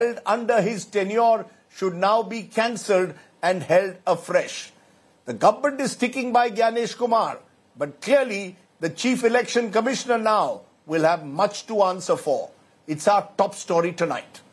under his tenure should now be cancelled and held afresh. The government is sticking by Gyanesh Kumar, but clearly the Chief Election Commissioner now will have much to answer for. It's our top story tonight.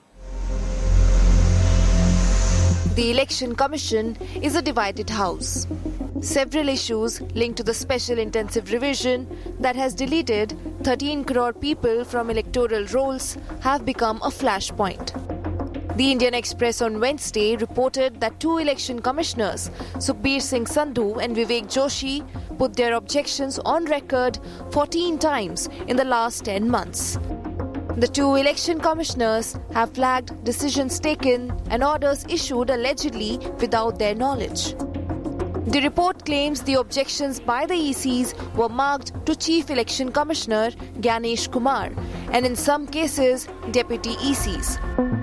The Election Commission is a divided house. Several issues linked to the special intensive revision that has deleted 13 crore people from electoral rolls have become a flashpoint. The Indian Express on Wednesday reported that two election commissioners, Sukhbir Singh Sandhu and Vivek Joshi, put their objections on record 14 times in the last 10 months. The two election commissioners have flagged decisions taken and orders issued allegedly without their knowledge. The report claims the objections by the ECs were marked to Chief Election Commissioner Gyanesh Kumar and in some cases Deputy ECs.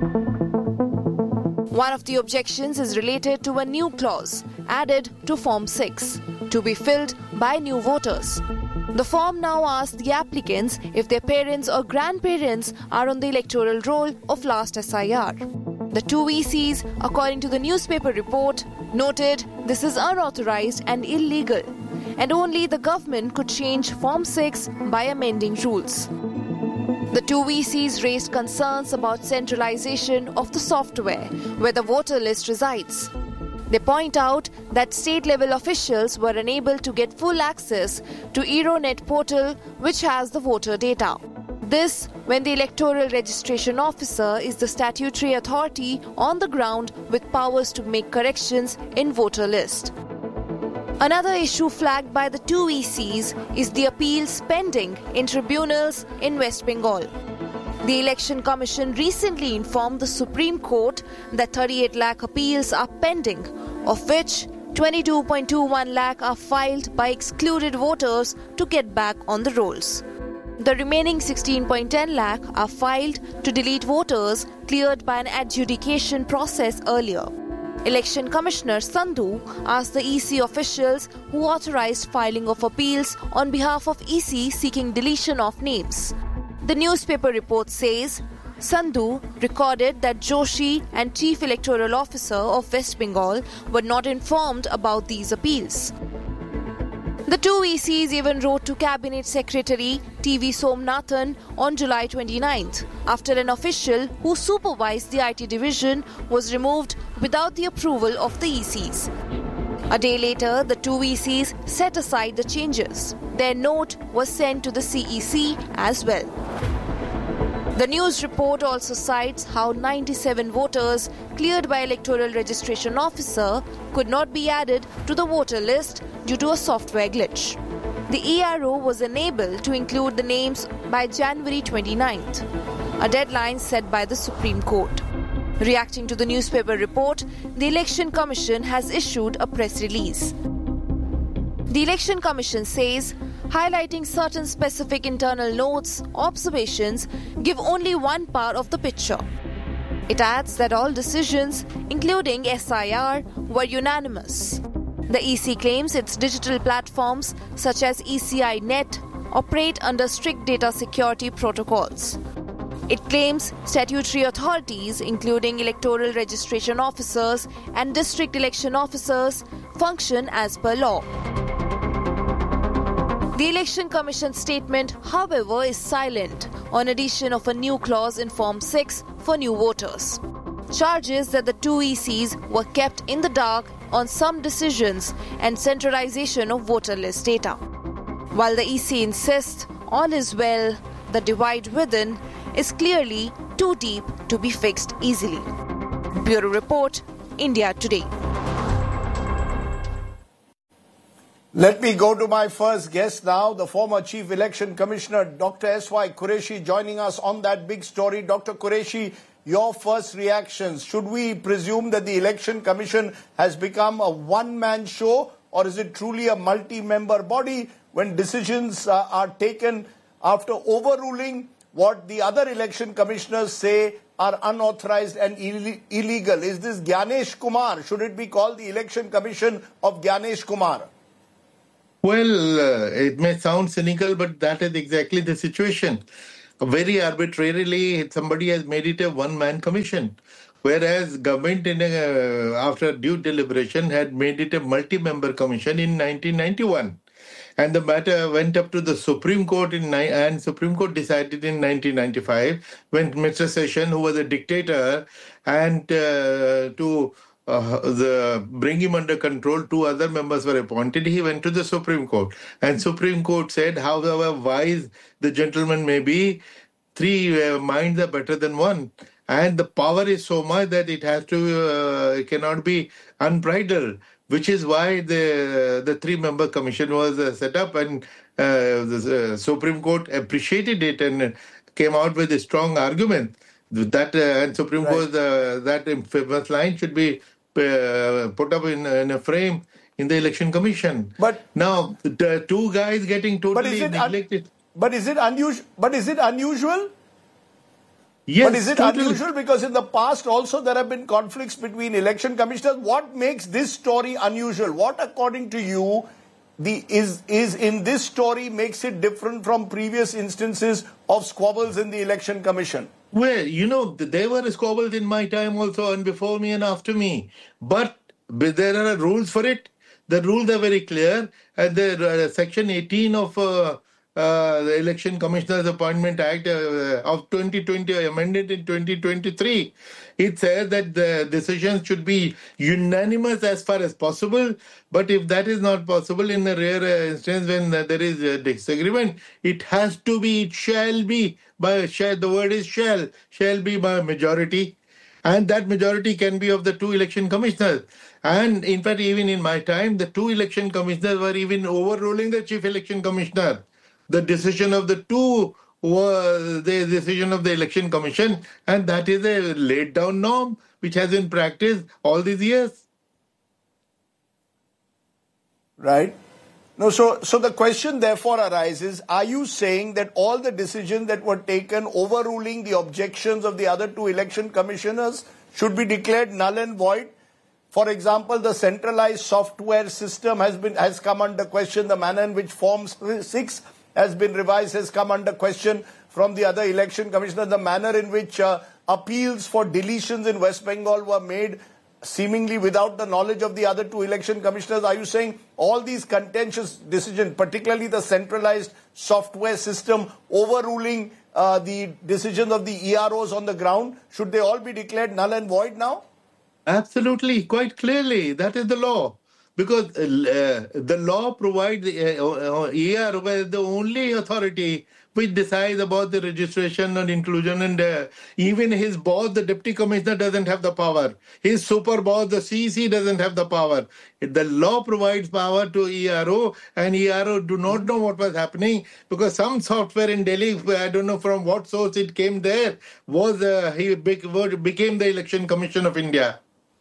One of the objections is related to a new clause added to Form 6 to be filled by new voters. The form now asks the applicants if their parents or grandparents are on the electoral roll of last SIR. The two ECs, according to the newspaper report, noted this is unauthorized and illegal, and only the government could change Form 6 by amending rules. The two ECs raised concerns about centralization of the software where the voter list resides. They point out that state-level officials were unable to get full access to Aeronet portal, which has the voter data. This when the electoral registration officer is the statutory authority on the ground with powers to make corrections in voter list. Another issue flagged by the two ECs is the appeals pending in tribunals in West Bengal. The Election Commission recently informed the Supreme Court that 38 lakh appeals are pending, of which 22.21 lakh are filed by excluded voters to get back on the rolls. The remaining 16.10 lakh are filed to delete voters cleared by an adjudication process earlier. Election Commissioner Sandhu asked the EC officials who authorized filing of appeals on behalf of EC seeking deletion of names. The newspaper report says Sandhu recorded that Joshi and Chief Electoral Officer of West Bengal were not informed about these appeals. The two ECs even wrote to Cabinet Secretary T.V. Somnathan on July 29th after an official who supervised the IT division was removed without the approval of the ECs. A day later, the two ECs set aside the changes. Their note was sent to the CEC as well. The news report also cites how 97 voters cleared by electoral registration officer could not be added to the voter list due to a software glitch. The ERO was unable to include the names by January 29th, a deadline set by the Supreme Court. Reacting to the newspaper report, the Election Commission has issued a press release. The Election Commission says highlighting certain specific internal notes, observations give only one part of the picture. It adds that all decisions, including SIR, were unanimous. The EC claims its digital platforms such as ECI Net operate under strict data security protocols. It claims statutory authorities, including electoral registration officers and district election officers, function as per law. The Election Commission statement, however, is silent on addition of a new clause in Form 6 for new voters. Charges that the two ECs were kept in the dark on some decisions and centralization of voter list data. While the EC insists all is well, the divide within is clearly too deep to be fixed easily. Bureau Report, India Today. Let me go to my first guest now, the former Chief Election Commissioner, Dr. S.Y. Qureshi, joining us on that big story. Dr. Qureshi, your first reactions. Should we presume that the Election Commission has become a one-man show, or is it truly a multi-member body when decisions are taken after overruling what the other election commissioners say are unauthorized and illegal? Is this Gyanesh Kumar? Should it be called the Election Commission of Gyanesh Kumar? Well, it may sound cynical, but that is exactly the situation. very arbitrarily, somebody has made it a one-man commission, whereas government, after due deliberation, had made it a multi-member commission in 1991. And the matter went up to the Supreme Court and Supreme Court decided in 1995 when Mr. Session, who was a dictator, and bring him under control, two other members were appointed. He went to the Supreme Court, and Supreme Court said, however wise the gentleman may be, three minds are better than one. And the power is so much that it cannot be unbridled, which is why the three-member commission was set up, and the Supreme Court appreciated it and came out with a strong argument that and Supreme Court that famous line should be put up in a frame in the Election Commission. But now the two guys getting totally neglected. But is it unusual? Yes, but is it totally unusual? Because in the past also there have been conflicts between election commissioners. What makes this story unusual? What, according to you, is in this story makes it different from previous instances of squabbles in the election commission? Well, there were squabbles in my time also, and before me and after me. But there are rules for it. The rules are very clear. And the Section 18 of the Election Commissioners Appointment Act of 2020, amended in 2023, it says that the decisions should be unanimous as far as possible. But if that is not possible, in a rare instance when there is a disagreement, it has to be, it shall be, the word is shall be by majority. And that majority can be of the two election commissioners. And in fact, even in my time, the two election commissioners were even overruling the chief election commissioner. The decision of the two was the decision of the election commission, and that is a laid down norm which has been practiced all these years. Right. No, so the question therefore arises, are you saying that all the decisions that were taken overruling the objections of the other two election commissioners should be declared null and void? For example, the centralized software system has come under question. The manner in which Form 6 has been revised has come under question from the other election commissioners. The manner in which appeals for deletions in West Bengal were made seemingly without the knowledge of the other two election commissioners. Are you saying all these contentious decisions, particularly the centralized software system overruling the decisions of the EROs on the ground, should they all be declared null and void now? Absolutely, quite clearly. That is the law. Because the law provides ERO as the only authority which decides about the registration and inclusion, and even his boss, the deputy commissioner, doesn't have the power. His super boss, the CEC, doesn't have the power. The law provides power to ERO, and ERO do not know what was happening because some software in Delhi, I don't know from what source it came there, he became the Election Commission of India.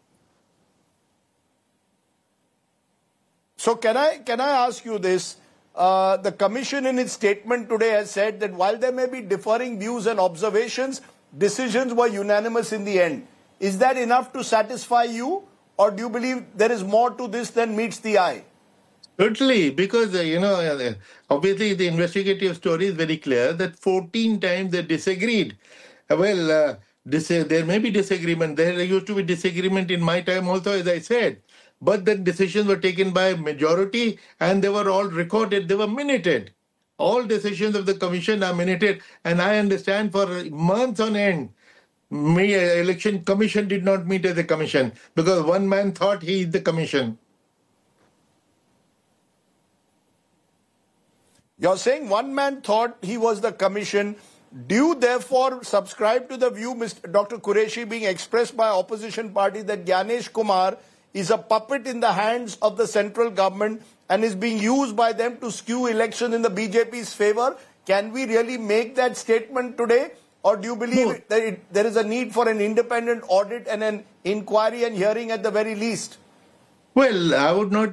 So can I ask you this? The Commission in its statement today has said that while there may be differing views and observations, decisions were unanimous in the end. Is that enough to satisfy you, or do you believe there is more to this than meets the eye? Certainly, because, obviously the investigative story is very clear that 14 times they disagreed. Well, there may be disagreement. There used to be disagreement in my time also, as I said. But the decisions were taken by majority and they were all recorded, they were minuted. All decisions of the commission are minuted. And I understand for months on end, election commission did not meet as a commission because one man thought he is the commission. You're saying one man thought he was the commission. Do you therefore subscribe to the view, Dr. Qureshi, being expressed by opposition party that Gyanesh Kumar is a puppet in the hands of the central government and is being used by them to skew election in the BJP's favor? Can we really make that statement today? Or do you believe that there is a need for an independent audit and an inquiry and hearing at the very least? Well, I would not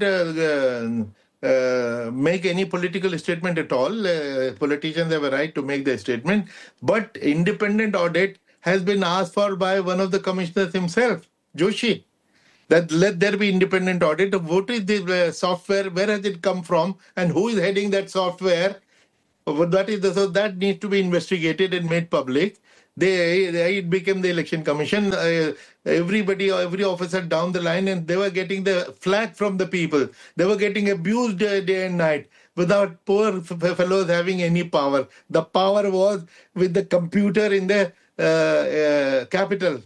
make any political statement at all. Politicians have a right to make their statement. But independent audit has been asked for by one of the commissioners himself, Joshi. That let there be independent audit of what is the software, where has it come from, and who is heading that software. So that needs to be investigated and made public. It became the election commission. Every officer down the line, and they were getting the flack from the people. They were getting abused day and night without poor fellows having any power. The power was with the computer in the capital.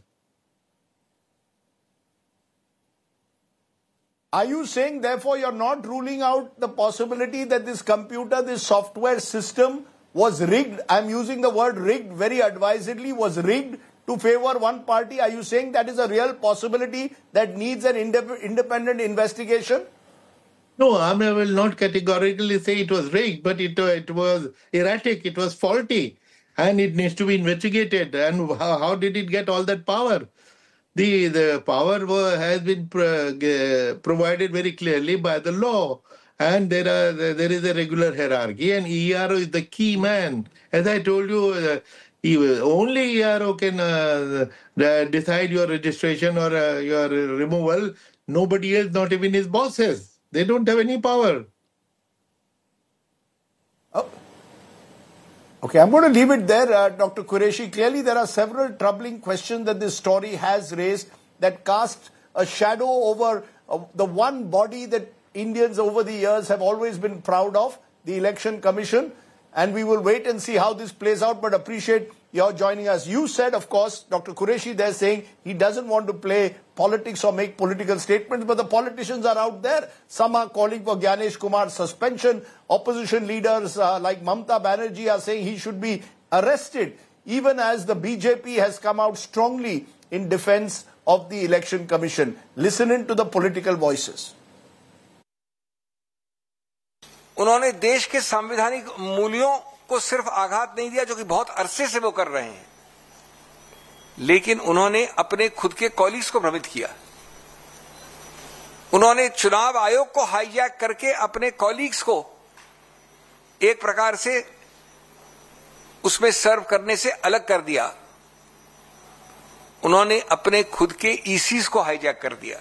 Are you saying, therefore, you're not ruling out the possibility that this computer, this software system was rigged? I'm using the word rigged very advisedly, was rigged to favor one party. Are you saying that is a real possibility that needs an independent investigation? No, I will not categorically say it was rigged, but it was erratic, it was faulty, and it needs to be investigated. And how did it get all that power? The power has been provided very clearly by the law, and there is a regular hierarchy, and ERO is the key man. As I told you, only ERO can decide your registration or your removal. Nobody else, not even his bosses. They don't have any power. Okay, I'm going to leave it there, Dr. Qureshi. Clearly, there are several troubling questions that this story has raised that cast a shadow over the one body that Indians over the years have always been proud of, the Election Commission. And we will wait and see how this plays out, but appreciate your joining us. You said, of course, Dr. Qureshi there saying he doesn't want to play politics or make political statements, but the politicians are out there. Some are calling for Gyanesh Kumar's suspension. Opposition leaders like Mamata Banerjee are saying he should be arrested, even as the BJP has come out strongly in defense of the Election Commission. Listen in to the political voices. उन्होंने देश के संवैधानिक मूल्यों को सिर्फ आघात नहीं दिया, जो कि बहुत अरसे से वो कर रहे हैं, लेकिन उन्होंने अपने खुद के कॉलीग्स को भ्रमित किया। उन्होंने चुनाव आयोग को हाईजैक करके अपने कॉलीग्स को एक प्रकार से उसमें सर्व करने से अलग कर दिया। उन्होंने अपने खुद के ईसीज को हाईजैक कर दिया।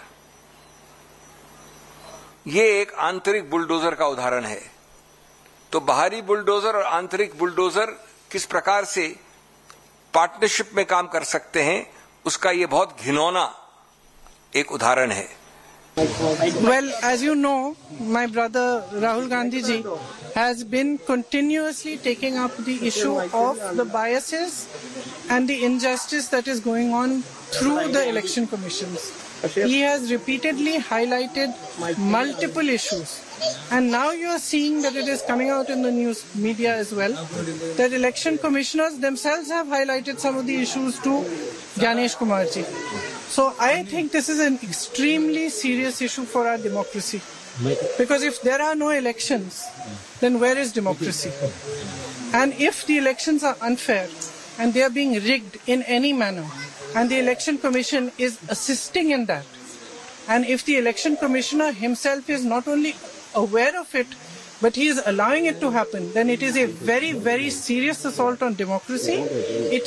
ये एक आंतरिक बुलडोजर का उदाहरण है। तो बाहरी बुलडोजर और आंतरिक बुलडोजर किस प्रकार से पार्टनरशिप में काम कर सकते हैं, उसका ये बहुत घिनौना एक उदाहरण है। Well, as you know, my brother Rahul Gandhi ji has been continuously taking up the issue of the biases and the injustice that is going on through the election commissions. He has repeatedly highlighted multiple issues, and now you are seeing that it is coming out in the news media as well, that election commissioners themselves have highlighted some of the issues to Gyanesh Kumar ji. So I think this is an extremely serious issue for our democracy, because if there are no elections, then where is democracy? And if the elections are unfair and they are being rigged in any manner, and the election commission is assisting in that, and if the election commissioner himself is not only aware of it, but he is allowing it to happen, then it is a very, very serious assault on democracy. It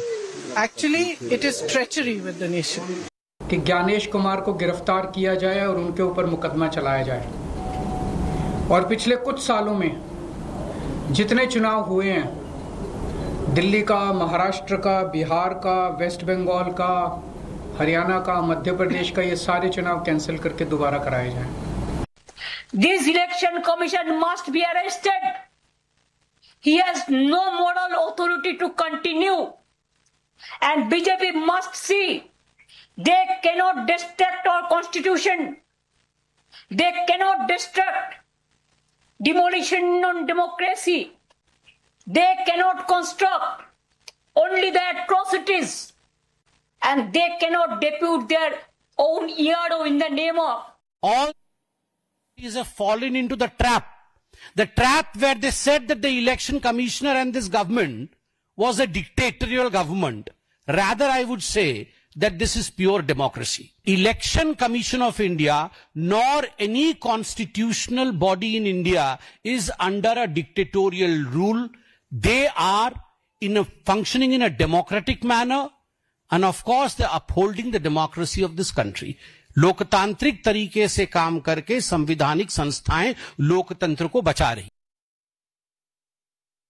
is treachery with the nation. कि ज्ञानेश कुमार को गिरफ्तार किया जाए और उनके ऊपर मुकदमा चलाया जाए। और पिछले कुछ सालों में जितने चुनाव हुए हैं, दिल्ली का, महाराष्ट्र का, बिहार का, वेस्ट बंगाल का, हरियाणा का, मध्य प्रदेश का, ये सारे चुनाव कैंसिल करके दोबारा कराए जाएं। This election commission must be arrested. He has no moral authority to continue, and BJP must see they cannot destruct our constitution. They cannot destruct demolition on democracy. They cannot construct only the atrocities, and they cannot depute their own ERO in the name of. All these have fallen into the trap where they said that the election commissioner and this government was a dictatorial government. Rather, I would say that this is pure democracy. Election Commission of India, nor any constitutional body in India is under a dictatorial rule. They are functioning in a democratic manner, and of course they are upholding the democracy of this country. लोकतांत्रिक तरीके से काम करके संवैधानिक संस्थाएं लोकतंत्र को बचा रही।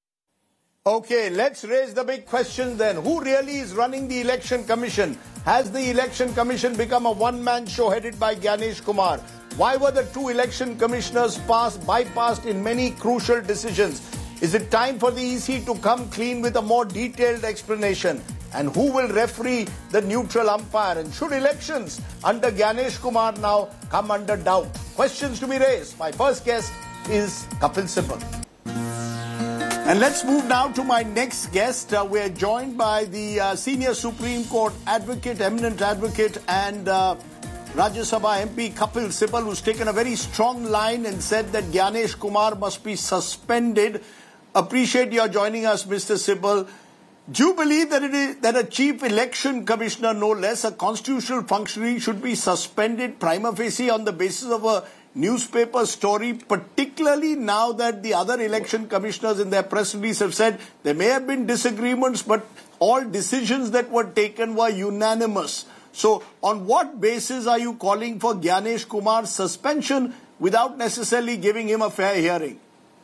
Okay, let's raise the big question then. Who really is running the Election Commission? Has the Election Commission become a one-man show headed by Gyanesh Kumar? Why were the two election commissioners bypassed in many crucial decisions? Is it time for the EC to come clean with a more detailed explanation? And who will referee the neutral umpire? And should elections under Gyanesh Kumar now come under doubt? Questions to be raised. My first guest is Kapil Sibal. And let's move now to my next guest. We're joined by the senior Supreme Court advocate, eminent advocate, and Rajya Sabha MP Kapil Sibal, who's taken a very strong line and said that Gyanesh Kumar must be suspended. Appreciate your joining us, Mr. Sibal. Do you believe that a chief election commissioner, no less, a constitutional functionary, should be suspended prima facie on the basis of a newspaper story, particularly now that the other election commissioners in their press release have said there may have been disagreements, but all decisions that were taken were unanimous? So on what basis are you calling for Gyanesh Kumar's suspension without necessarily giving him a fair hearing?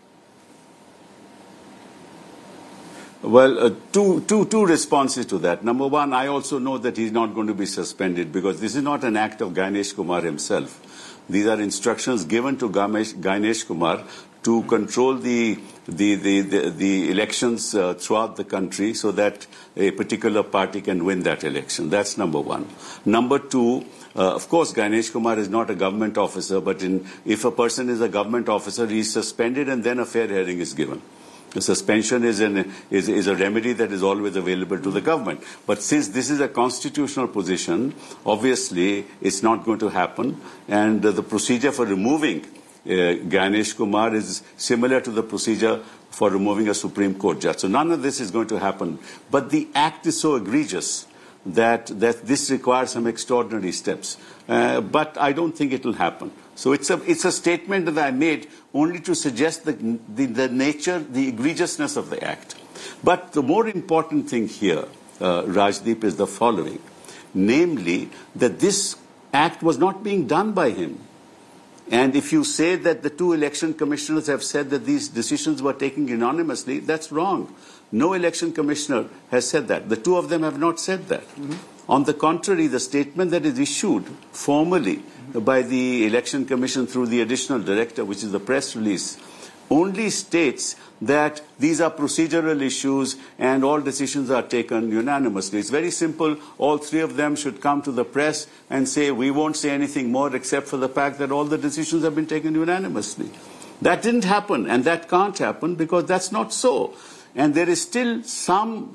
Well, two responses to that. Number one, I also know that he's not going to be suspended because this is not an act of Gyanesh Kumar himself. These are instructions given to Gyanesh Kumar to control the elections throughout the country so that a particular party can win that election. That's number one. Number two, of course, Gyanesh Kumar is not a government officer, but if a person is a government officer, he is suspended and then a fair hearing is given. The suspension is a remedy that is always available to the government. But since this is a constitutional position, obviously it's not going to happen. And the procedure for removing Gyanesh Kumar is similar to the procedure for removing a Supreme Court judge. So none of this is going to happen. But the act is so egregious that this requires some extraordinary steps. But I don't think it will happen. So it's a statement that I made only to suggest the nature, the egregiousness of the act. But the more important thing here, Rajdeep, is the following. Namely, that this act was not being done by him. And if you say that the two election commissioners have said that these decisions were taken unanimously, that's wrong. No election commissioner has said that. The two of them have not said that. Mm-hmm. On the contrary, the statement that is issued formally by the Election Commission through the additional director, which is the press release, only states that these are procedural issues and all decisions are taken unanimously. It's very simple. All three of them should come to the press and say, we won't say anything more except for the fact that all the decisions have been taken unanimously. That didn't happen, and that can't happen because that's not so. And there is still some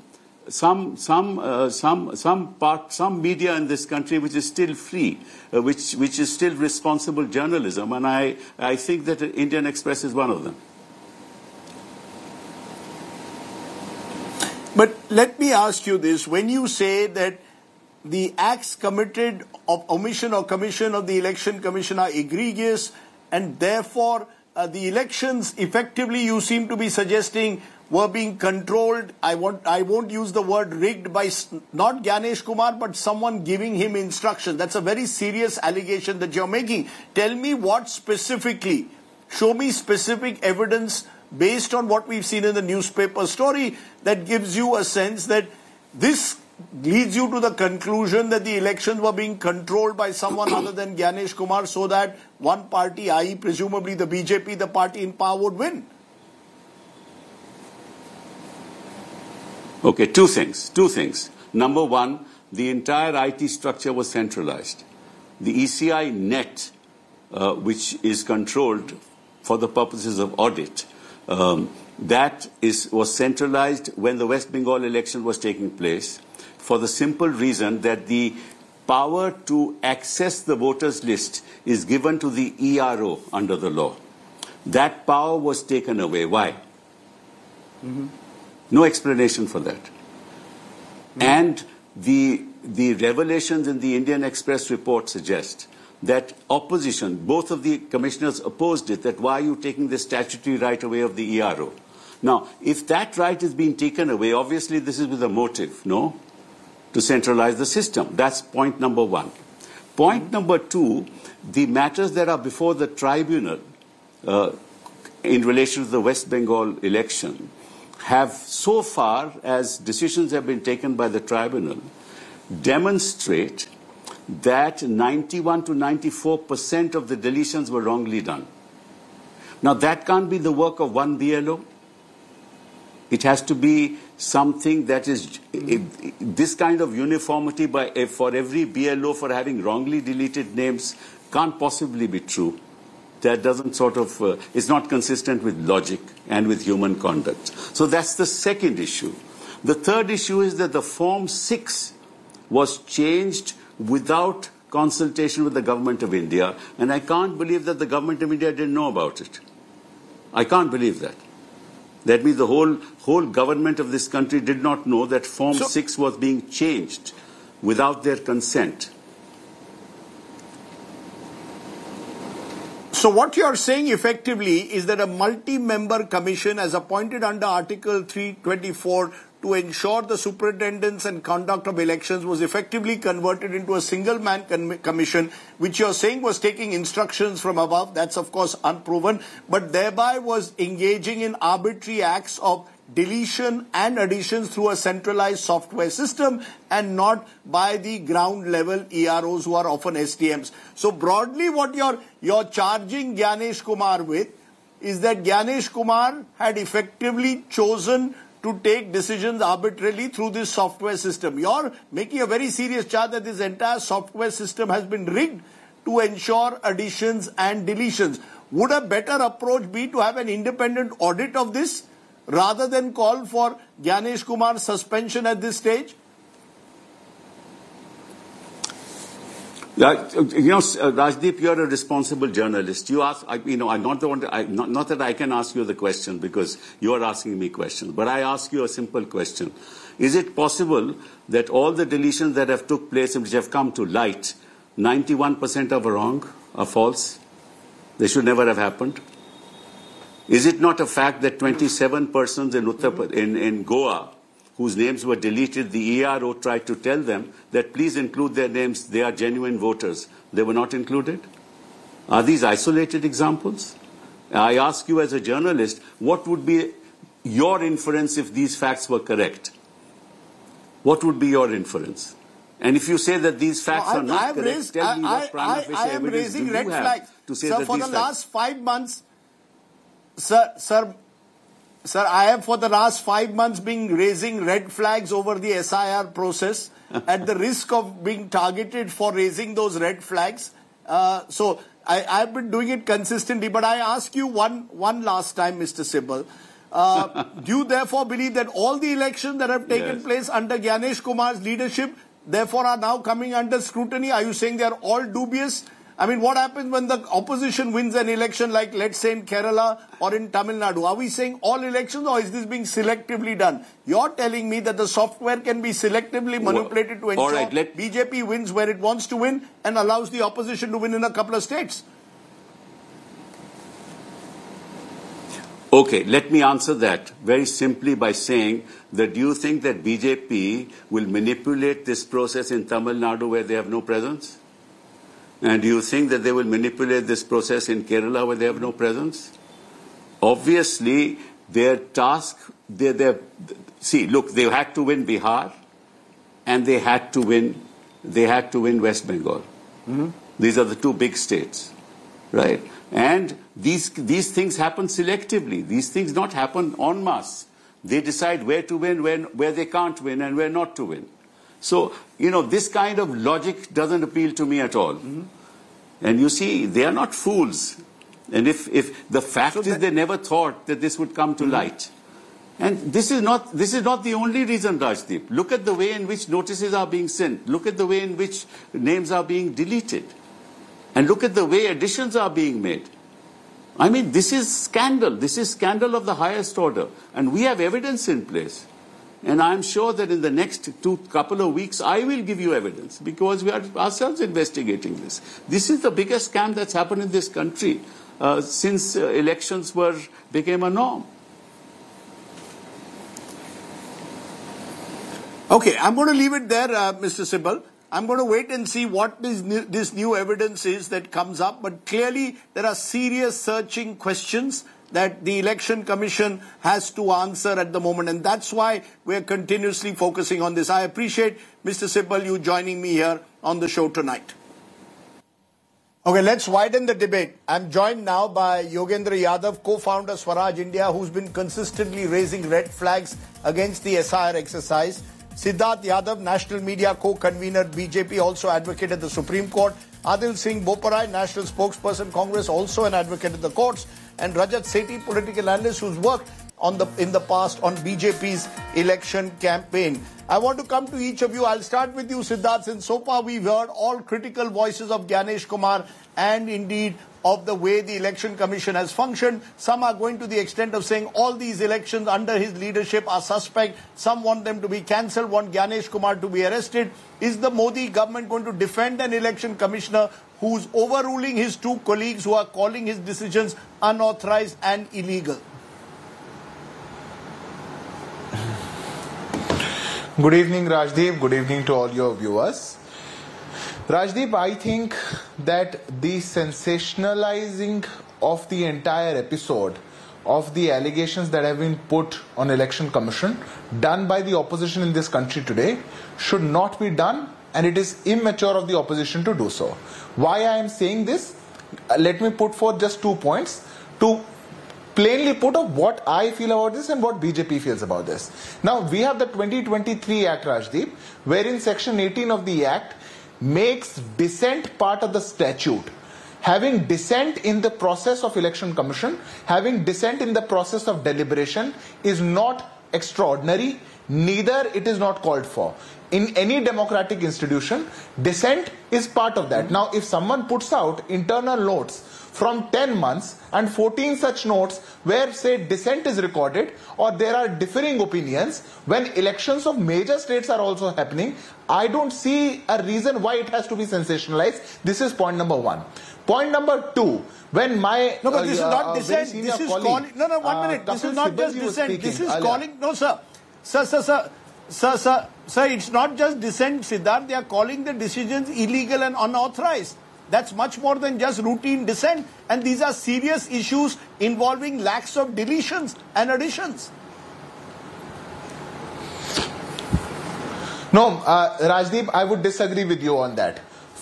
media in this country which is still free, which is still responsible journalism, and I think that Indian Express is one of them. But let me ask you this. When you say that the acts committed of omission or commission of the Election Commission are egregious and therefore the elections effectively, you seem to be suggesting, were being controlled, I won't use the word rigged, by not Gyanesh Kumar but someone giving him instructions. That's a very serious allegation that you're making. Tell me what specifically, show me specific evidence based on what we've seen in the newspaper story that gives you a sense that this leads you to the conclusion that the elections were being controlled by someone other than Gyanesh Kumar so that one party, i.e. presumably the BJP, the party in power, would win. Okay, two things. Number one, the entire IT structure was centralized. The ECI net, which is controlled for the purposes of audit, was centralized when the West Bengal election was taking place for the simple reason that the power to access the voters list is given to the ERO under the law. That power was taken away. Why? Mm-hmm. No explanation for that. Mm-hmm. And the revelations in the Indian Express report suggest that opposition, both of the commissioners opposed it, that why are you taking the statutory right away of the ERO? Now, if that right is being taken away, obviously this is with a motive, no? To centralize the system. That's point number one. Point number two, the matters that are before the tribunal in relation to the West Bengal election have so far as decisions have been taken by the tribunal demonstrate that 91 to 94% of the deletions were wrongly done. Now that can't be the work of one BLO. It has to be something that is this kind of uniformity for every BLO for having wrongly deleted names can't possibly be true. That doesn't it's not consistent with logic and with human conduct. So that's the second issue. The third issue is that the Form 6 was changed without consultation with the government of India, and I can't believe that the government of India didn't know about it. I can't believe that. That means the whole government of this country did not know that Form 6 was being changed without their consent. So what you are saying effectively is that a multi-member commission as appointed under Article 324 to ensure the superintendence and conduct of elections was effectively converted into a single-man commission, which you're saying was taking instructions from above. That's, of course, unproven, but thereby was engaging in arbitrary acts of deletion and additions through a centralized software system and not by the ground level EROs who are often STMs. So broadly what you're charging Gyanesh Kumar with is that Gyanesh Kumar had effectively chosen to take decisions arbitrarily through this software system. You're making a very serious charge that this entire software system has been rigged to ensure additions and deletions. Would a better approach be to have an independent audit of this rather than call for Gyanesh Kumar's suspension at this stage? Rajdeep, you're a responsible journalist. You ask, I'm not the one. Not that I can ask you the question because you are asking me questions, but I ask you a simple question: is it possible that all the deletions that have took place and which have come to light, 91% are wrong, are false? They should never have happened. Is it not a fact that 27 persons in Goa, whose names were deleted, the ERO tried to tell them that please include their names, they are genuine voters. They were not included? Are these isolated examples? I ask you as a journalist, what would be your inference if these facts were correct? What would be your inference? And if you say that these facts are not correct, tell me what prima facie evidence do you have to say that these facts... For the last 5 months, Sir, I have for the last 5 months been raising red flags over the SIR process at the risk of being targeted for raising those red flags. So I've been doing it consistently. But I ask you one last time, Mr. Sibal. Do you therefore believe that all the elections that have taken place under Gyanesh Kumar's leadership therefore are now coming under scrutiny? Are you saying they are all dubious? I mean, what happens when the opposition wins an election like, let's say, in Kerala or in Tamil Nadu? Are we saying all elections or is this being selectively done? You're telling me that the software can be selectively manipulated to ensure BJP wins where it wants to win and allows the opposition to win in a couple of states. Okay, let me answer that very simply by saying that do you think that BJP will manipulate this process in Tamil Nadu where they have no presence? And do you think that they will manipulate this process in Kerala where they have no presence? Obviously, their task, look, they had to win Bihar and they had to win West Bengal. Mm-hmm. These are the two big states, right? And these things happen selectively. These things not happen en masse. They decide where to win, where they can't win, and where not to win. So, this kind of logic doesn't appeal to me at all. Mm-hmm. And you see, they are not fools. And if the fact is they never thought that this would come to light. And this is not the only reason, Rajdeep. Look at the way in which notices are being sent. Look at the way in which names are being deleted. And look at the way additions are being made. I mean, this is scandal. This is scandal of the highest order. And we have evidence in place. And I'm sure that in the next couple of weeks, I will give you evidence because we are ourselves investigating this. This is the biggest scam that's happened in this country since elections became a norm. Okay, I'm going to leave it there, Mr. Sibal. I'm going to wait and see what this new evidence is that comes up. But clearly, there are serious searching questions that the Election Commission has to answer at the moment. And that's why we're continuously focusing on this. I appreciate, Mr. Sibal, you joining me here on the show tonight. Okay, let's widen the debate. I'm joined now by Yogendra Yadav, co-founder Swaraj India, who's been consistently raising red flags against the SIR exercise. Siddharth Yadav, National Media Co-Convener, BJP, also advocate at the Supreme Court. Adil Singh Boparai, National Spokesperson, Congress, also an advocate at the courts. And Rajat Sethi, political analyst who's worked in the past on BJP's election campaign. I want to come to each of you. I'll start with you, Siddharth, since so far we've heard all critical voices of Ganesh Kumar and indeed of the way the Election Commission has functioned. Some are going to the extent of saying all these elections under his leadership are suspect. Some want them to be cancelled, want Ganesh Kumar to be arrested. Is the Modi government going to defend an election commissioner who's overruling his two colleagues who are calling his decisions unauthorized and illegal? Good evening, Rajdeep. Good evening to all your viewers. Rajdeep, I think that the sensationalizing of the entire episode of the allegations that have been put on Election Commission done by the opposition in this country today should not be done, and it is immature of the opposition to do so. Why I am saying this? Let me put forth just 2 points to plainly put up what I feel about this and what BJP feels about this. Now, we have the 2023 Act, Rajdeep, wherein Section 18 of the Act makes dissent part of the statute. Having dissent in the process of Election Commission, having dissent in the process of deliberation is not extraordinary, neither it is not called for. In any democratic institution, dissent is part of that. Now, if someone puts out internal notes from 10 months and 14 such notes where, say, dissent is recorded or there are differing opinions, when elections of major states are also happening, I don't see a reason why it has to be sensationalized. This is point number one. Point number two, when my... No, but this is not dissent. This is calling... No, 1 minute. This is not just dissent. This is calling... No, sir. Sir, it's not just dissent, Siddharth. They are calling the decisions illegal and unauthorized. That's much more than just routine dissent. And these are serious issues involving lakhs of deletions and additions. No, Rajdeep, I would disagree with you on that.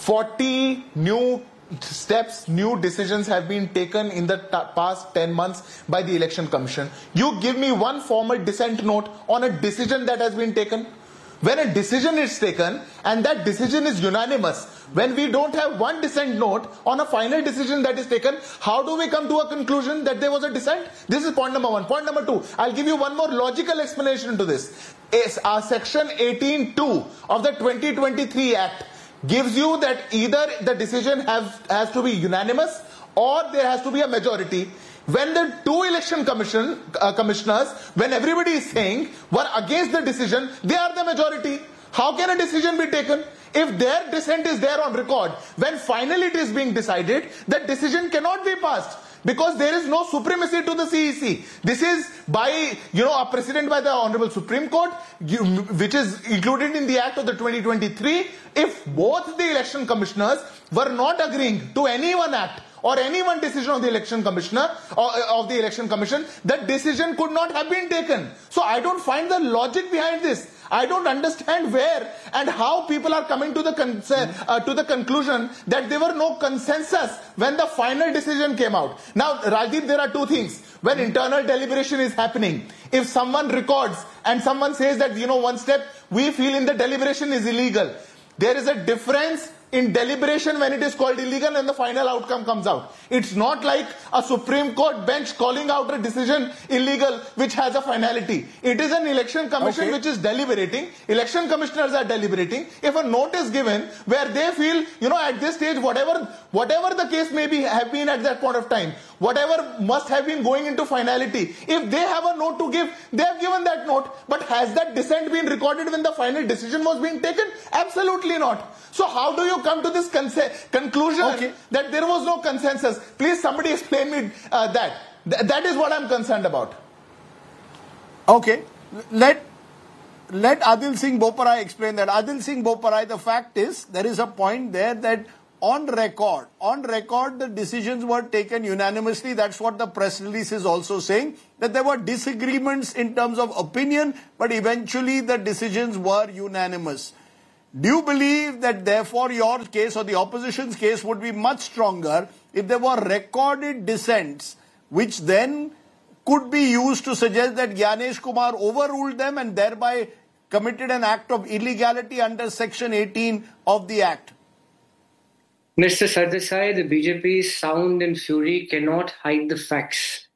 40 new steps, new decisions have been taken in the past 10 months by the Election Commission. You give me one formal dissent note on a decision that has been taken. When a decision is taken and that decision is unanimous, when we don't have one dissent note on a final decision that is taken, how do we come to a conclusion that there was a dissent? This is point number one. Point number two, I'll give you one more logical explanation to this. Section 18(2) of the 2023 Act gives you that either the decision has to be unanimous or there has to be a majority. When the two election commissioners, when everybody is saying were against the decision, they are the majority. How can a decision be taken? If their dissent is there on record, when finally it is being decided, that decision cannot be passed. Because there is no supremacy to the CEC. This is by, a precedent by the Honorable Supreme Court, which is included in the Act of the 2023. If both the election commissioners were not agreeing to any one act or any one decision of the election commissioner or of the election commission, that decision could not have been taken. So I don't find the logic behind this. I don't understand where and how people are coming to the conclusion that there were no consensus when the final decision came out. Now, Rajdeep, there are two things. When internal deliberation is happening, if someone records and someone says that, one step we feel in the deliberation is illegal, there is a difference in deliberation when it is called illegal and the final outcome comes out. It's not like a Supreme Court bench calling out a decision illegal which has a finality. It is an election commission which is deliberating. Election commissioners are deliberating. If a note is given where they feel, at this stage, whatever the case may be have been at that point of time, whatever must have been going into finality, if they have a note to give, they have given that note. But has that dissent been recorded when the final decision was being taken? Absolutely not. So how do you come to this conclusion that there was no consensus? Please, somebody explain me that. That is what I'm concerned about. Okay. Let Adil Singh Boparai explain that. Adil Singh Boparai, the fact is, there is a point there that on record, the decisions were taken unanimously. That's what the press release is also saying, that there were disagreements in terms of opinion, but eventually the decisions were unanimous. Do you believe that therefore your case or the opposition's case would be much stronger if there were recorded dissents, which then could be used to suggest that Gyanesh Kumar overruled them and thereby committed an act of illegality under Section 18 of the Act? Mr. Sardesai, the BJP's sound and fury cannot hide the facts.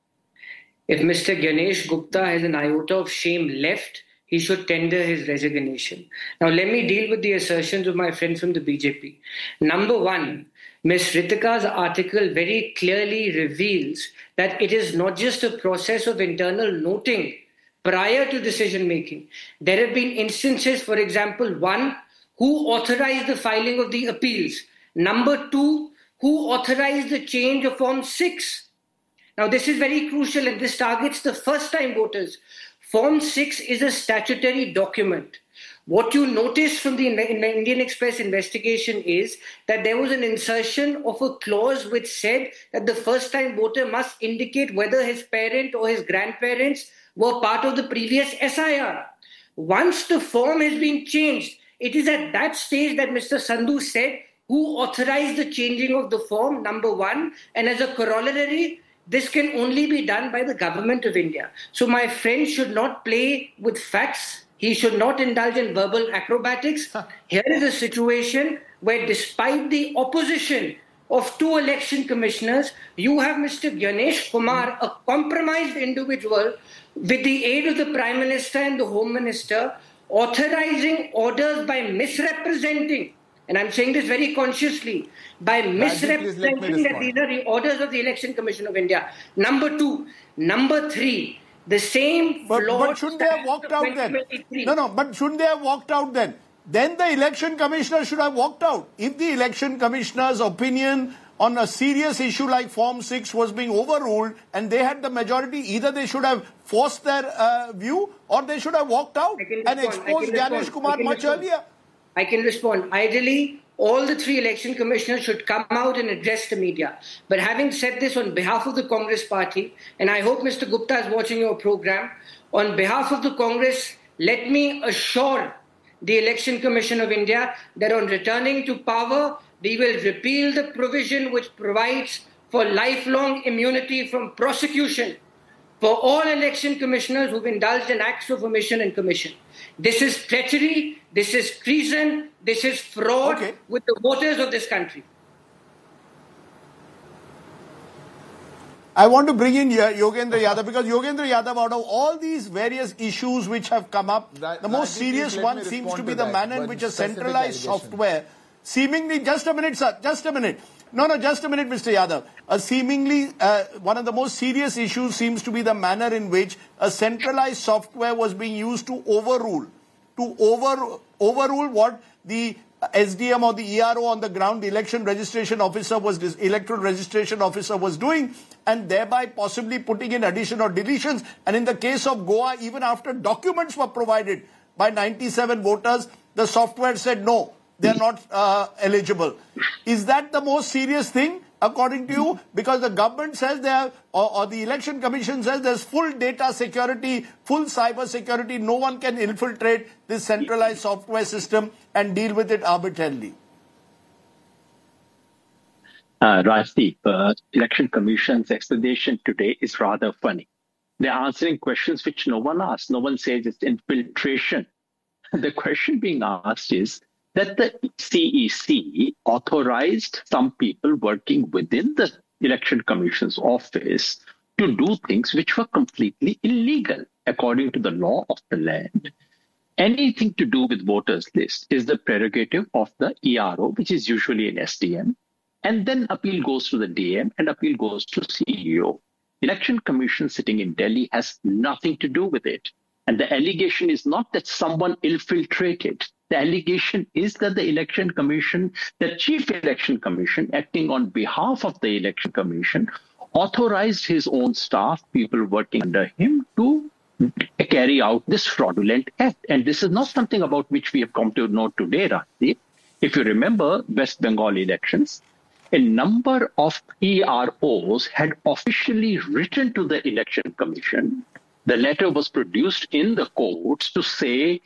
If Mr. Ganesh Gupta has an iota of shame left, he should tender his resignation. Now, let me deal with the assertions of my friend from the BJP. Number one, Ms. Ritika's article very clearly reveals that it is not just a process of internal noting prior to decision making. There have been instances, for example, one, who authorized the filing of the appeals. Number two, who authorized the change of Form 6. Now, this is very crucial and this targets the first-time voters. Form 6 is a statutory document. What you notice from the Indian Express investigation is that there was an insertion of a clause which said that the first-time voter must indicate whether his parent or his grandparents were part of the previous SIR. Once the form has been changed, it is at that stage that Mr. Sandhu said who authorized the changing of the form, number one, and as a corollary, this can only be done by the government of India. So my friend should not play with facts. He should not indulge in verbal acrobatics. Here is a situation where despite the opposition of two election commissioners, you have Mr. Ganesh Kumar, a compromised individual, with the aid of the Prime Minister and the Home Minister, authorizing orders by misrepresenting, and I'm saying this very consciously, by misrepresenting that these are the orders of the Election Commission of India. Number two. Number three, the same but shouldn't they have walked out then? But shouldn't they have walked out then? Then the election commissioner should have walked out. If the election commissioner's opinion on a serious issue like Form 6 was being overruled and they had the majority, either they should have forced their view or they should have walked out and exposed Ganesh Kumar much earlier. I can respond. Ideally, all the three election commissioners should come out and address the media. But having said this on behalf of the Congress party, and I hope Mr. Gupta is watching your program, on behalf of the Congress, let me assure the Election Commission of India that on returning to power, we will repeal the provision which provides for lifelong immunity from prosecution for all election commissioners who've indulged in acts of omission and commission. This is treachery, this is treason, this is fraud with the voters of this country. I want to bring in Yogendra Yadav because Yogendra Yadav, out of all these various issues which have come up, the most serious one seems to be the manner in which a centralized software, seemingly, just a minute, sir, just a minute. No, just a minute, Mr. Yadav. Seemingly, one of the most serious issues seems to be the manner in which a centralized software was being used to overrule what the SDM or the ERO on the ground, the electoral registration officer was doing, and thereby possibly putting in addition or deletions. And in the case of Goa, even after documents were provided by 97 voters, the software said no, they're not eligible. Is that the most serious thing, according to you? Because the government says they have, or the election commission says there's full data security, full cyber security. No one can infiltrate this centralized software system and deal with it arbitrarily. Rajdeep, Election Commission's explanation today is rather funny. They're answering questions which no one asked. No one says it's infiltration. The question being asked is that the CEC authorized some people working within the Election Commission's office to do things which were completely illegal according to the law of the land. Anything to do with voters list is the prerogative of the ERO, which is usually an SDM, and then appeal goes to the DM and appeal goes to CEO. Election Commission sitting in Delhi has nothing to do with it. And the allegation is not that someone infiltrated. The allegation is that the Election Commission, the Chief Election Commission, acting on behalf of the Election Commission, authorized his own staff, people working under him, to carry out this fraudulent act. And this is not something about which we have come to know today, Rajdeep. If you remember West Bengal elections, a number of PROs had officially written to the Election Commission. The letter was produced in the courts to say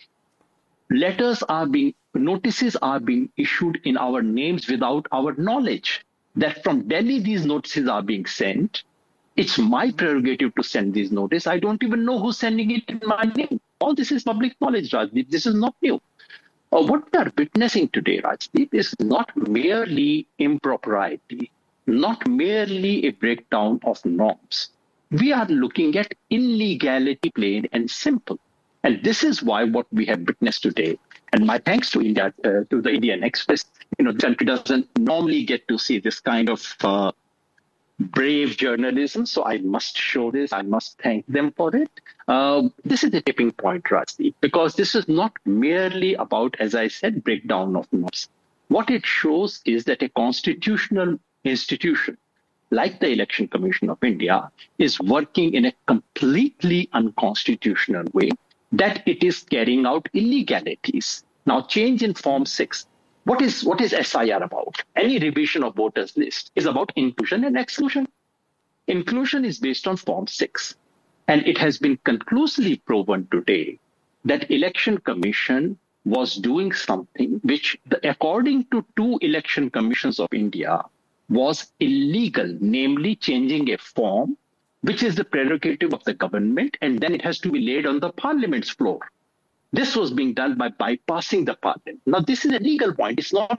notices are being issued in our names without our knowledge. That from Delhi these notices are being sent. It's my prerogative to send these notices. I don't even know who's sending it in my name. All this is public knowledge, Rajdeep. This is not new. What we are witnessing today, Rajdeep, is not merely impropriety, not merely a breakdown of norms. We are looking at illegality, plain and simple. And this is why what we have witnessed today, and my thanks to India, to the Indian Express, the country doesn't normally get to see this kind of brave journalism. So I must show this. I must thank them for it. This is the tipping point, Rajdeep, because this is not merely about, as I said, breakdown of norms. What it shows is that a constitutional institution like the Election Commission of India is working in a completely unconstitutional way, that it is carrying out illegalities. Now, change in Form 6. What is SIR about? Any revision of voters list is about inclusion and exclusion. Inclusion is based on Form 6. And it has been conclusively proven today that Election Commission was doing something which, according to 2 election commissions of India, was illegal, namely changing a form, which is the prerogative of the government, and then it has to be laid on the parliament's floor. This was being done by bypassing the parliament. Now, this is a legal point. It's not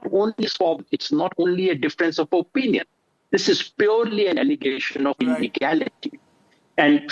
only a difference of opinion. This is purely an allegation of illegality. And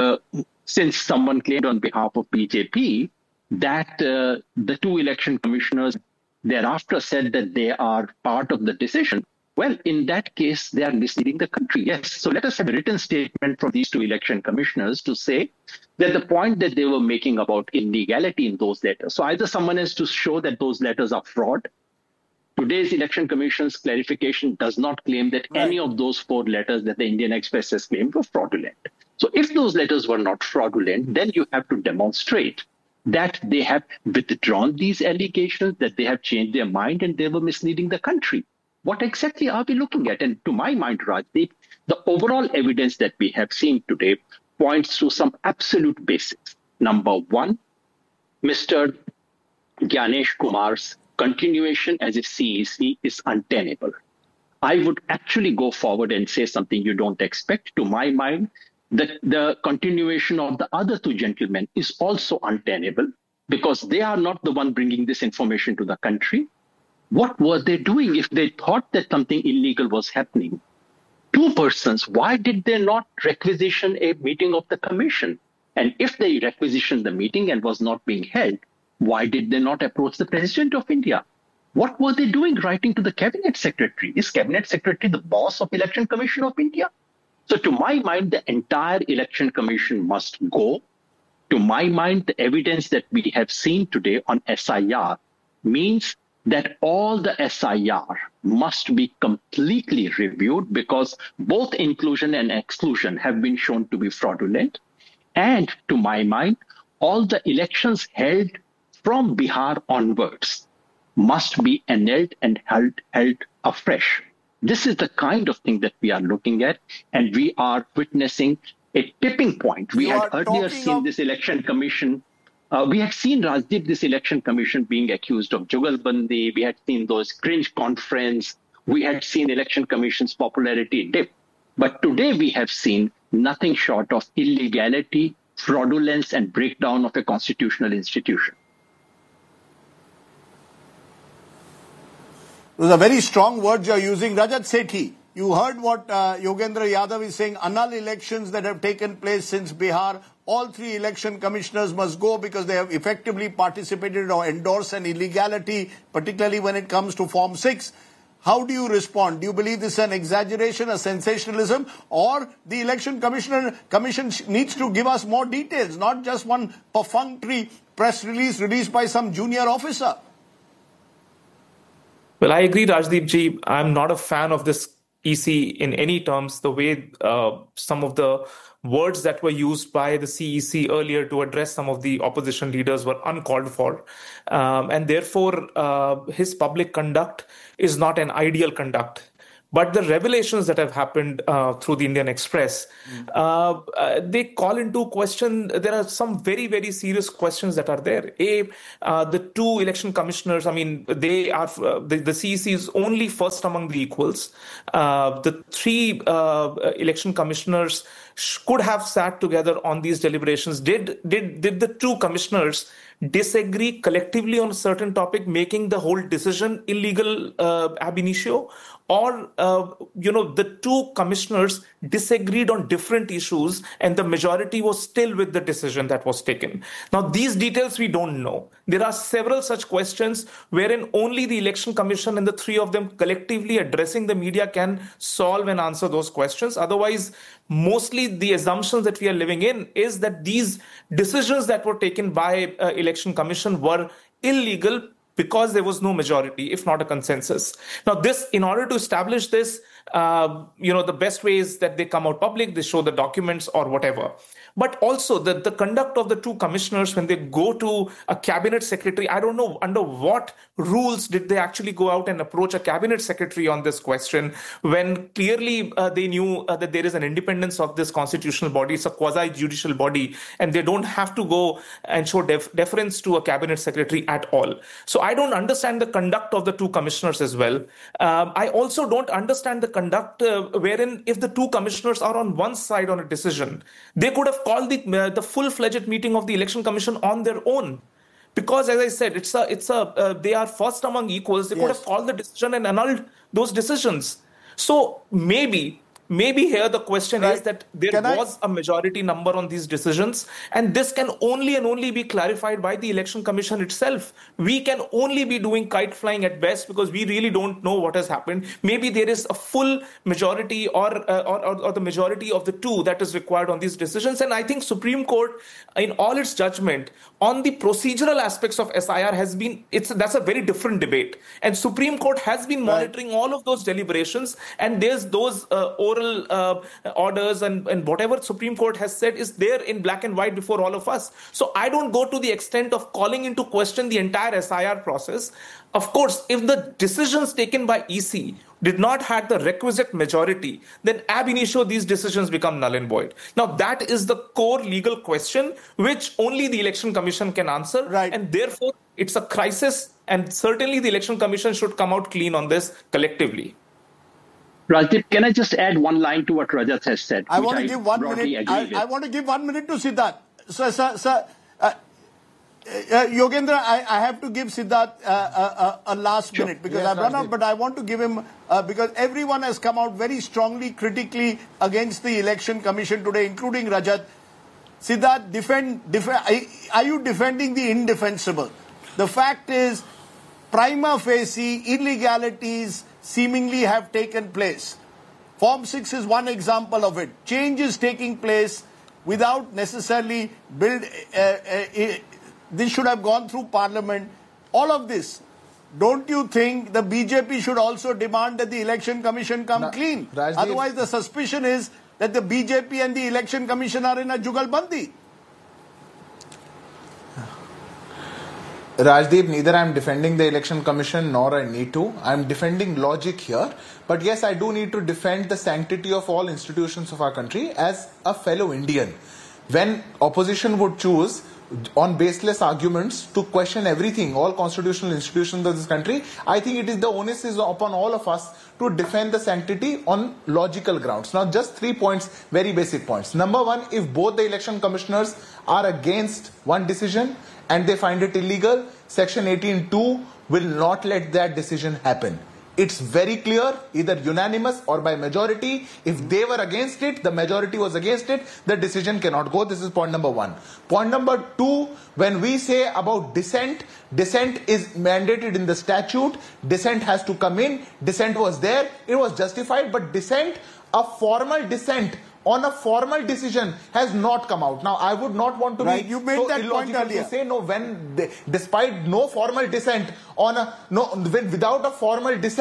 since someone claimed on behalf of BJP that the 2 election commissioners thereafter said that they are part of the decision, well, in that case, they are misleading the country. Yes. So let us have a written statement from these 2 election commissioners to say that the point that they were making about illegality in those letters. So either someone has to show that those letters are fraud. Today's Election Commission's clarification does not claim that any of those 4 letters that the Indian Express has claimed were fraudulent. So if those letters were not fraudulent, then you have to demonstrate that they have withdrawn these allegations, that they have changed their mind and they were misleading the country. What exactly are we looking at? And to my mind, Rajdeep, the overall evidence that we have seen today points to some absolute basics. Number one, Mr. Gyanesh Kumar's continuation as a CEC is untenable. I would actually go forward and say something you don't expect. To my mind, the continuation of the other 2 gentlemen is also untenable because they are not the one bringing this information to the country. What were they doing if they thought that something illegal was happening? 2 persons, why did they not requisition a meeting of the commission? And if they requisitioned the meeting and was not being held, why did they not approach the President of India? What were they doing writing to the Cabinet Secretary? Is Cabinet Secretary the boss of Election Commission of India? So to my mind, the entire Election Commission must go. To my mind, the evidence that we have seen today on SIR means that all the SIR must be completely reviewed because both inclusion and exclusion have been shown to be fraudulent. And to my mind, all the elections held from Bihar onwards must be annulled and held afresh. This is the kind of thing that we are looking at, and we are witnessing a tipping point. We had earlier seen this election commission. We had seen, Rajdeep, this election commission being accused of jugalbandi. We had seen those cringe conference. We had seen election commission's popularity dip. But today we have seen nothing short of illegality, fraudulence, and breakdown of a constitutional institution. Those are very strong words you're using. Rajat Sethi, you heard what Yogendra Yadav is saying. Annul elections that have taken place since Bihar, all 3 election commissioners must go because they have effectively participated or endorsed an illegality, particularly when it comes to Form 6. How do you respond? Do you believe this is an exaggeration, a sensationalism, or the election commission needs to give us more details, not just one perfunctory press release released by some junior officer? Well, I agree, Rajdeep ji. I'm not a fan of this EC in any terms, the way some of the words that were used by the CEC earlier to address some of the opposition leaders were uncalled for. And therefore, his public conduct is not an ideal conduct. But the revelations that have happened through the Indian Express, they call into question, there are some very, very serious questions that are there. The two election commissioners, I mean, they are, the CEC is only first among the equals. The three election commissioners could have sat together on these deliberations. Did the two commissioners disagree collectively on a certain topic, making the whole decision illegal ab initio? Or, the two commissioners disagreed on different issues and the majority was still with the decision that was taken. Now, these details we don't know. There are several such questions wherein only the Election Commission and the three of them collectively addressing the media can solve and answer those questions. Otherwise, mostly the assumptions that we are living in is that these decisions that were taken by Election Commission were illegal because there was no majority, if not a consensus. Now, this, in order to establish this, the best way is that they come out public, they show the documents or whatever. But also the conduct of the two commissioners when they go to a cabinet secretary, I don't know under what rules did they actually go out and approach a cabinet secretary on this question when clearly they knew that there is an independence of this constitutional body. It's a quasi-judicial body and they don't have to go and show deference to a cabinet secretary at all. So I don't understand the conduct of the two commissioners as well. I also don't understand the conduct wherein if the two commissioners are on one side on a decision, they could have called the full-fledged meeting of the Election Commission on their own. Because, as I said, they are first among equals. They could have called the decision and annulled those decisions. So maybe here the question is that there was a majority number on these decisions, and this can only and only be clarified by the Election Commission itself. We can only be doing kite flying at best because we really don't know what has happened. Maybe there is a full majority or the majority of the two that is required on these decisions. And I think Supreme Court, in all its judgment on the procedural aspects of SIR that's a very different debate. And Supreme Court has been monitoring all of those deliberations, and there's those oral orders and whatever Supreme Court has said is there in black and white before all of us. So I don't go to the extent of calling into question the entire SIR process. Of course, if the decisions taken by EC did not have the requisite majority, then ab initio these decisions become null and void. Now that is the core legal question which only the Election Commission can answer. And therefore it's a crisis, and certainly the Election Commission should come out clean on this collectively. Rajdeep, can I just add one line to what Rajat has said? I want to give 1 minute. I want to give 1 minute to Siddharth. Sir, Yogendra, I have to give Siddharth a last minute because I've run out, but I want to give him, because everyone has come out very strongly critically against the Election Commission today, including Rajat. Siddharth, are you defending the indefensible? The fact is, prima facie, illegalities seemingly have taken place. Form 6 is one example of it. Change is taking place without necessarily this should have gone through Parliament. All of this. Don't you think the BJP should also demand that the Election Commission come clean? Rajdeep, otherwise the suspicion is that the BJP and the Election Commission are in a jugalbandi. Rajdeep, neither I am defending the Election Commission nor I need to. I am defending logic here. But yes, I do need to defend the sanctity of all institutions of our country as a fellow Indian. When opposition would choose on baseless arguments to question everything, all constitutional institutions of this country, I think it is the onus is upon all of us to defend the sanctity on logical grounds. Now, just 3 points, very basic points. Number one, if both the election commissioners are against one decision and they find it illegal, Section 18(2) will not let that decision happen. It's very clear, either unanimous or by majority. If they were against it, the majority was against it, the decision cannot go. This is point number one. Point number two, when we say about dissent, dissent is mandated in the statute. Dissent has to come in. Dissent was there. It was justified. But dissent, a formal dissent on a formal decision has not come out. Now, I would not want to be you made so that illogical point earlier. to say no when, despite no formal dissent on without a formal dissent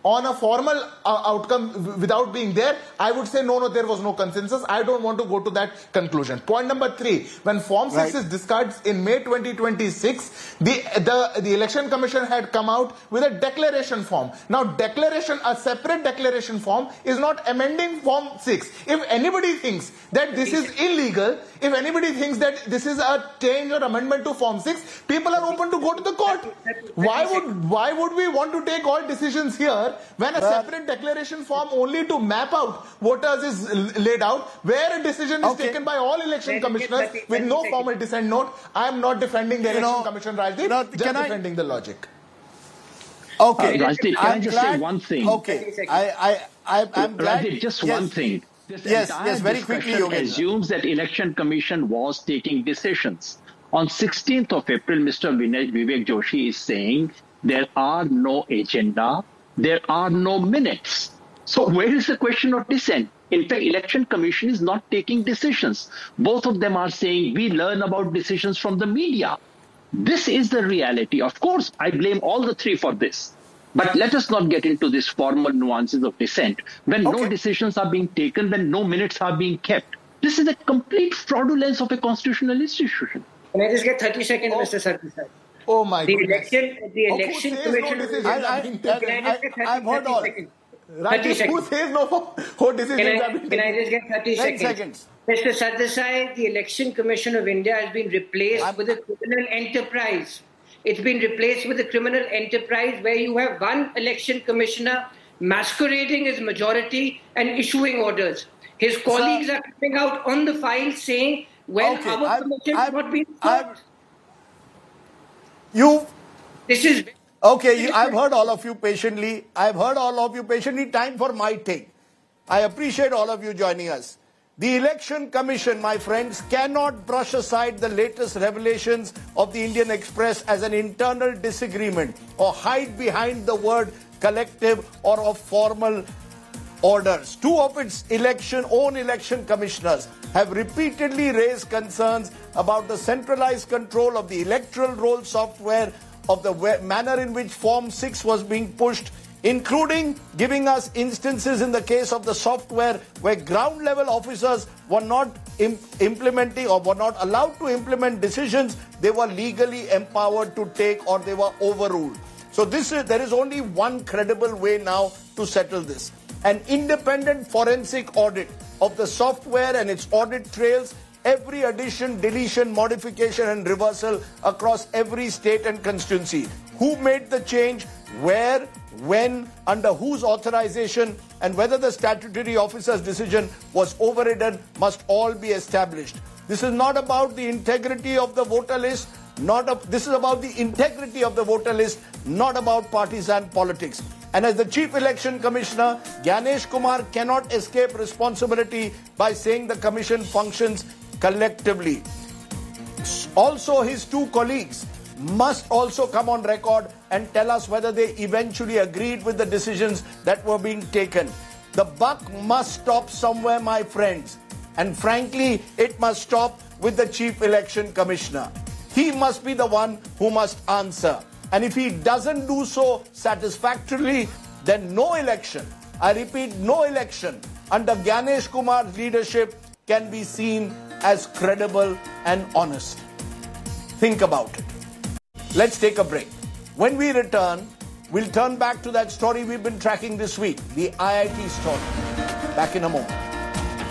on a formal outcome without being there, I would say no, there was no consensus. I don't want to go to that conclusion. Point number 3, when Form 6 is discarded in May 2026, the Election Commission had come out with a declaration form. Now, a separate declaration form is not amending Form 6. If anybody thinks that this is illegal, if anybody thinks that this is a change or amendment to Form 6, people are open to go to the court. Why would we want to take all decisions here when a separate declaration form only to map out voters is laid out, where a decision is taken by all election commissioners with no formal dissent note? I am not defending the Election Commission, Rajdeep, just defending the logic. Okay, Rajdeep, can I just say one thing? Okay, I'm glad. Rajdeep, just one thing. This yes, very quickly. Assumes that Election Commission was taking decisions. On 16th of April, Mr. Vivek Joshi is saying there are no agenda, there are no minutes. So where is the question of dissent? In fact, Election Commission is not taking decisions. Both of them are saying we learn about decisions from the media. This is the reality. Of course, I blame all the three for this. But let us not get into these formal nuances of dissent. When no decisions are being taken, when no minutes are being kept, this is a complete fraudulence of a constitutional institution. Can I just get 30 seconds, Mr. Sardesai? Oh my goodness. The election commission. I've heard all. 30 seconds. Who says no for decisions? Can I just get 30 seconds? Mr. Sardesai, the Election Commission of India has been replaced with a criminal enterprise. It's been replaced with a criminal enterprise where you have one election commissioner masquerading as majority and issuing orders. His colleagues are coming out on the file saying, well, our commission has not been served. This is... Okay, I've heard all of you patiently. Time for my take. I appreciate all of you joining us. The Election Commission, my friends, cannot brush aside the latest revelations of the Indian Express as an internal disagreement or hide behind the word collective or of formal orders. Two of its own election commissioners have repeatedly raised concerns about the centralized control of the electoral roll software, of the manner in which Form 6 was being pushed, including giving us instances in the case of the software where ground-level officers were not implementing or were not allowed to implement decisions they were legally empowered to take, or they were overruled. So there is only one credible way now to settle this. An independent forensic audit of the software and its audit trails, every addition, deletion, modification and reversal across every state and constituency. Who made the change, where, when, under whose authorization, and whether the statutory officer's decision was overridden must all be established. This is not about the integrity of the voter list. This is about the integrity of the voter list, not about partisan politics. And as the Chief Election Commissioner, Gyanesh Kumar cannot escape responsibility by saying the Commission functions collectively. Also, his two colleagues must also come on record and tell us whether they eventually agreed with the decisions that were being taken. The buck must stop somewhere, my friends. And frankly, it must stop with the Chief Election Commissioner. He must be the one who must answer. And if he doesn't do so satisfactorily, then no election, I repeat, no election under Gyanesh Kumar's leadership can be seen as credible and honest. Think about it. Let's take a break. When we return, we'll turn back to that story we've been tracking this week, the IIT story. Back in a moment.